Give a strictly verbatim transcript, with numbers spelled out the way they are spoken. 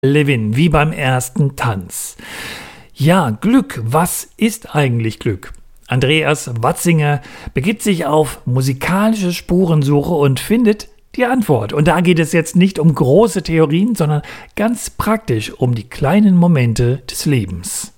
Levin, wie beim ersten Tanz. Ja, Glück, was ist eigentlich Glück? Andreas Watzinger begibt sich auf musikalische Spurensuche und findet die Antwort. Und da geht es jetzt nicht um große Theorien, sondern ganz praktisch um die kleinen Momente des Lebens.